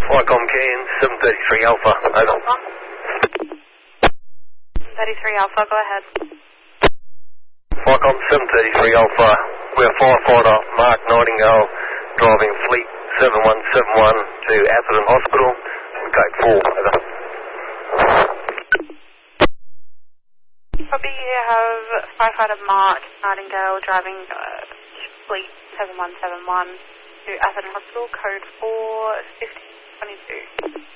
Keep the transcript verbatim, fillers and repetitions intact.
Wycombe Cairns, seven thirty-three Alpha, over. thirty-three Alpha, go ahead. Wycombe seven thirty-three Alpha, we're firefighter Mark Nightingale driving Fleet seven one seven one to Atherton Hospital, gate four, over. Copy, you have firefighter Mark Nightingale driving uh, Fleet seven one seven one to Atherton Hospital, code four fifty twenty-two.